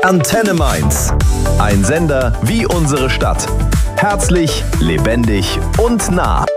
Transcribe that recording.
Antenne Mainz. Ein Sender wie unsere Stadt. Herzlich, lebendig und nah.